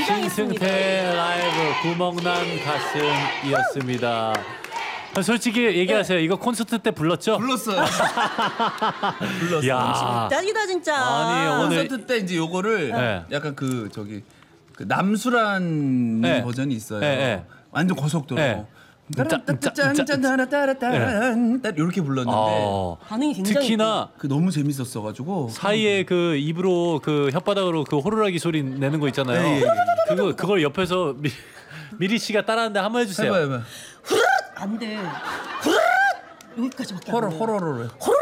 신승태 라이브 구멍난 가슴이었습니다. 솔직히 얘기하세요. 이거 콘서트 때 불렀죠? 불렀어요. 불렀어요. 야, 딱이다 진짜. 아니, 오늘 콘서트 때 이제 요거를 네. 약간 그 남수란 네. 버전이 있어요. 네. 완전 고속도로. 네. 짠짠짠짠짠짠짠 이렇게 불렀는데 반응이 굉장히 특히나 그 너무 재밌었어가지고 사이에 그 입으로 그 혓바닥으로 그 호루라기 소리 내는 거 있잖아요. 예, 예, 예. 그걸 옆에서 미리 씨가 따라하는데 한번 해주세요. 해봐. 안 돼. 여기까지밖에 안 돼. 호러로로. 호로